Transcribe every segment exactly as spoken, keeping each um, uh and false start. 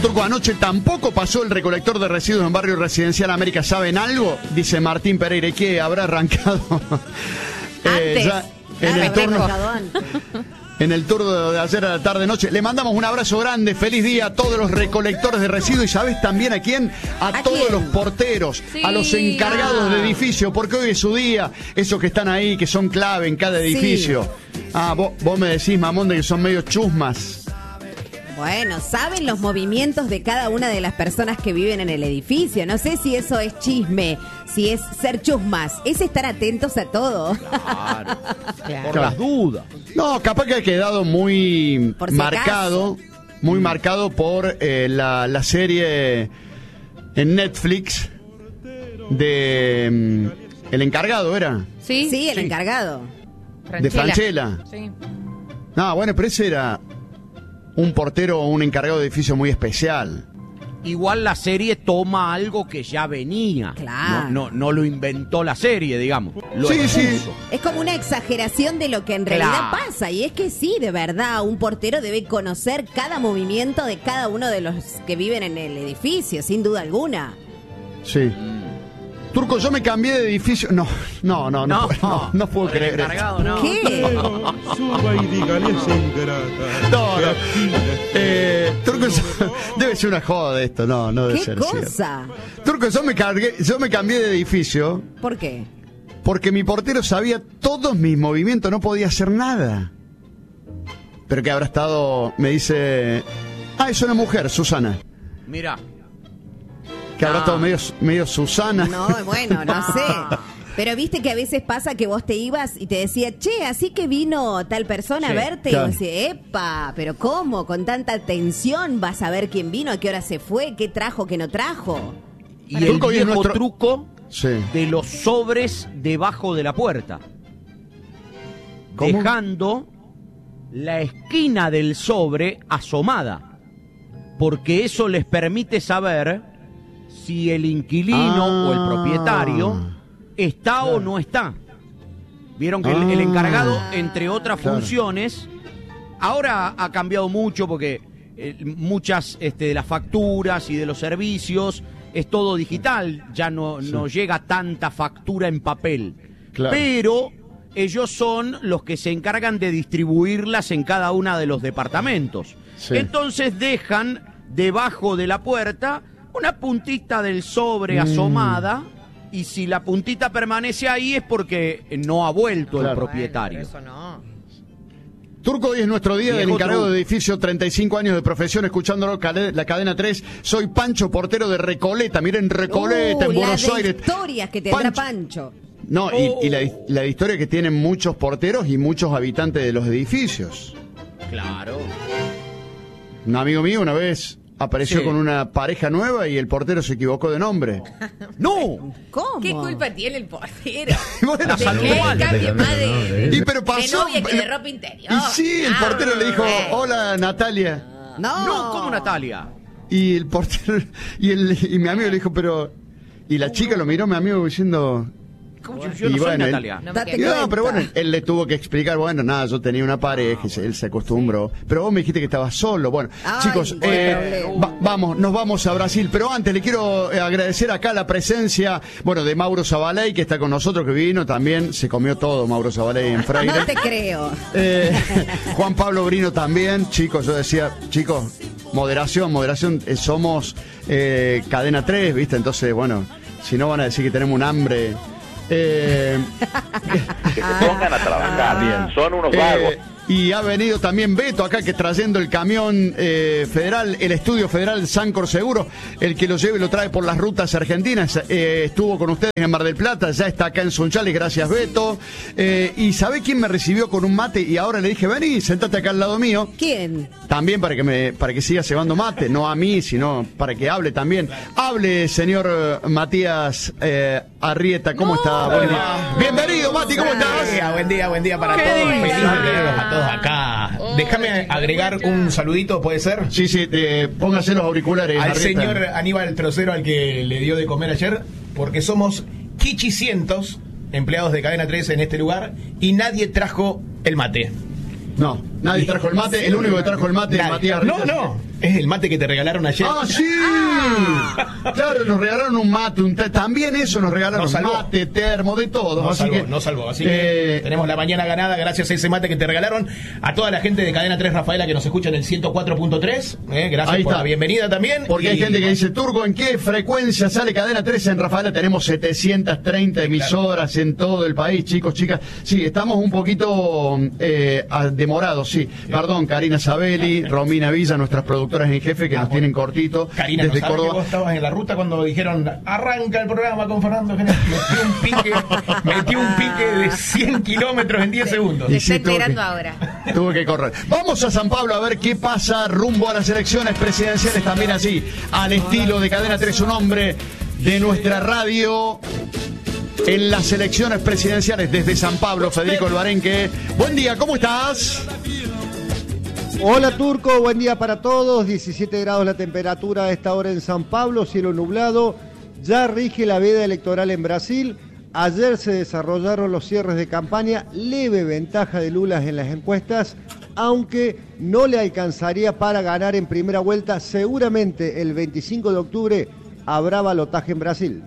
Turco, anoche tampoco pasó el recolector de residuos en Barrio Residencial América. ¿Saben algo? Dice Martín Pereira. ¿Y qué habrá arrancado? eh, Antes. ya en Ah, el turno, antes. en el turno de ayer a la tarde-noche. Le mandamos un abrazo grande, feliz día a todos los recolectores de residuos. ¿Y sabes también a quién? A, ¿A todos quién? los porteros, Sí. a los encargados Ah. de edificio, porque hoy es su día. Esos que están ahí, que son clave en cada edificio. Sí. Ah, vos, vos me decís, mamón, de que son medio chusmas. Bueno, saben los movimientos de cada una de las personas que viven en el edificio. No sé si eso es chisme, si es ser chusmas, es estar atentos a todo. Claro, Claro. por las dudas. No, capaz que ha quedado muy Por si marcado, muy marcado por eh, la, la serie en Netflix de mm, El Encargado, ¿era? Sí, Sí, el Sí. encargado. De Francella. Sí. No, bueno, pero ese era un portero o un encargado de edificio muy especial. Igual la serie toma algo que ya venía. Claro. No, no, no lo inventó la serie, digamos. Lo Sí, sí. expuso. Es como una exageración de lo que en realidad Claro. pasa. Y es que sí, de verdad, un portero debe conocer cada movimiento de cada uno de los que viven en el edificio, sin duda alguna. Sí. Turco, yo me cambié de edificio. No, no, no, no, No, puedo, no, no puedo por el creer. encargado, no. ¿Qué? Suba y dígale esa ingrata. No, no. Eh, Turco, yo- debe ser una joda de esto, no, no debe ¿Qué ser cosa? cierto. Turco, yo me cargué, yo me cambié de edificio ¿Por qué? porque mi portero sabía todos mis movimientos, no podía hacer nada. Pero que habrá estado, me dice, ah, es una mujer, Susana. Mira, Que habrá Ah. estado medio, medio Susana. No, bueno, no sé. Pero viste que a veces pasa que vos te ibas y te decía, che, así que vino tal persona Sí, a verte. claro. Y vos decís, epa, pero ¿cómo? Con tanta atención vas a ver quién vino, a qué hora se fue, qué trajo, qué no trajo. y el Turco, y es viejo nuestro- truco Sí. de los sobres debajo de la puerta. ¿Cómo? Dejando la esquina del sobre asomada. Porque eso les permite saber si el inquilino Ah. o el propietario está Claro. o no está. Vieron que el, el encargado, Ah. entre otras Claro. funciones, ahora ha cambiado mucho porque eh, muchas este, de las facturas y de los servicios es todo digital, ya no, Sí. no llega tanta factura en papel. Claro. Pero ellos son los que se encargan de distribuirlas en cada uno de los departamentos. Sí. Entonces dejan debajo de la puerta una puntita del sobre Mm. asomada, y si la puntita permanece ahí es porque no ha vuelto Claro. el propietario. Eso no. Turco, hoy es nuestro día del Viejo encargado truco. de edificio, treinta y cinco años de profesión, escuchándolo cade- la cadena tres. Soy Pancho, portero de Recoleta. Miren, Recoleta, Uh, en Buenos la de Aires. historias que tendrá Pancho. No, y, y la, la historia que tienen muchos porteros y muchos habitantes de los edificios. Claro. Un amigo mío una vez apareció Sí. con una pareja nueva y el portero se equivocó de nombre. ¡No! ¿Cómo? ¿Qué culpa tiene el portero? Bueno, La De saludó que él mal. cambie más de, Y pero pasó. de novia que de ropa interior. Y sí, el Ah, portero le dijo, eh. hola Natalia. No. No, ¿cómo Natalia? Y el portero, y, el, y mi amigo le dijo, pero. Y la chica lo miró, mi amigo, diciendo. ¿Cómo? Yo, yo no Y soy bueno, él- Natalia. No me Date Y quedo. no, cuenta. pero bueno, él le tuvo que explicar, bueno, nada, yo tenía una pareja, y se- él se acostumbró. Pero vos me dijiste que estabas solo. Bueno, Ay, chicos, qué eh, problema. va- vamos, nos vamos a Brasil. Pero antes le quiero eh, agradecer acá la presencia, bueno, de Mauro Zabaley, que está con nosotros, que vino también. Se comió todo Mauro Zabaley en Freire. No te creo. Eh, Juan Pablo Brino también, chicos, yo decía, chicos, moderación, moderación, eh, somos eh, cadena tres, ¿viste? Entonces, bueno, si no van a decir que tenemos un hambre. Eh, Que se pongan a trabajar bien, son unos vagos. eh, y ha venido también Beto acá, que trayendo el camión eh, federal, el estudio federal Sancor Seguro, el que lo lleva y lo trae por las rutas argentinas. Eh, estuvo con ustedes en Mar del Plata, ya está acá en Sunchales, gracias Beto. Eh, y ¿sabe quién me recibió con un mate? Y ahora le dije, vení, sentate acá al lado mío. ¿Quién? También para que me para que siga cebando mate, no a mí, sino para que hable también. Hable, señor eh, Matías eh, Arrieta, ¿cómo está? Buen día. Bienvenido, Mati, ¿cómo Buen estás? día, buen día, buen día para ¿Qué todos. dice? Feliz de tenerlos a todos acá. Déjame agregar un saludito, ¿puede ser? Sí, sí, eh, póngase los auriculares. Al Arrieta. señor Aníbal Trocero, al que le dio de comer ayer, porque somos quichicientos empleados de Cadena tres en este lugar y nadie trajo el mate. No. Nadie trajo el mate, el único que trajo el mate es Nadie. Matías No, Rita. no, es el mate que te regalaron ayer. ¡Ah, sí! Claro, nos regalaron un mate, un te- también eso nos regalaron, Nos salvó. mate, termo, de todo. No así salvó, que, no salvó. Así eh, que tenemos la mañana ganada gracias a ese mate que te regalaron. A toda la gente de Cadena tres Rafaela que nos escucha en el ciento cuatro punto tres. Eh, gracias Ahí por está. la bienvenida también. Porque hay Y- gente que dice, Turco, ¿en qué frecuencia sale Cadena tres en Rafaela? Tenemos setecientas treinta emisoras en todo el país, chicos, chicas. Sí, estamos un poquito eh, a- demorados, sí. Perdón, Karina Sabelli, Romina Villa, nuestras productoras en jefe que Ah, nos bueno. tienen cortito. Karina, ¿no desde sabes que Córdoba. vos estabas en la ruta cuando dijeron arranca el programa con Fernando Genés? Metió un pique, metió un pique de cien kilómetros en diez segundos. Se Y está sí, tuvo enterando que- ahora. Tuve que correr. Vamos a San Pablo a ver qué pasa rumbo a las elecciones presidenciales, también así, al estilo de Cadena tres, un hombre de nuestra radio en las elecciones presidenciales desde San Pablo, Federico Albarenque. Buen día, ¿cómo estás? Hola Turco, buen día para todos. diecisiete grados la temperatura a esta hora en San Pablo, cielo nublado. Ya rige la veda electoral en Brasil. Ayer se desarrollaron los cierres de campaña, leve ventaja de Lula en las encuestas, aunque no le alcanzaría para ganar en primera vuelta. Seguramente el veinticinco de octubre habrá balotaje en Brasil.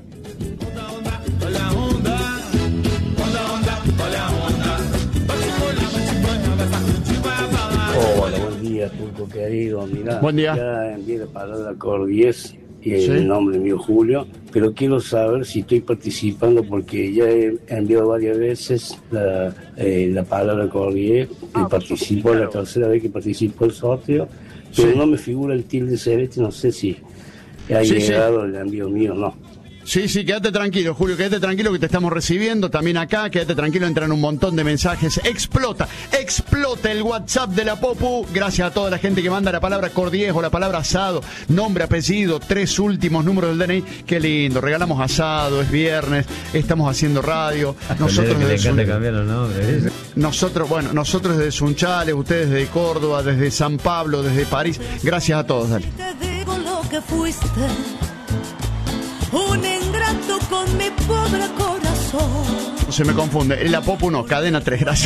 Hola, buen día, Turco querido. Mirá, Buen día. ya envié la palabra Cor diez y el Sí. nombre mío Julio, pero quiero saber si estoy participando porque ya he enviado varias veces la, eh, la palabra Cor diez y participo, la tercera vez que participo el sorteo, pero Sí. no me figura el tilde celeste, no sé si ha Sí, sí. llegado el envío mío o no. Sí, sí, quédate tranquilo, Julio, quédate tranquilo que te estamos recibiendo también acá, quédate tranquilo, entran un montón de mensajes, explota, explota el WhatsApp de la Popu, gracias a toda la gente que manda la palabra cordiejo, la palabra asado, nombre, apellido, tres últimos números del D N I, qué lindo, regalamos asado, es viernes, estamos haciendo radio, nosotros le desde encanta Sun- cambiar los nombres. nosotros, bueno, nosotros desde Sunchales, ustedes desde Córdoba, desde San Pablo, desde París, gracias a todos, dale. Te digo lo que fuiste, un ingrato con mi pobre corazón. Se me confunde, la Popu no, Cadena tres, gracias.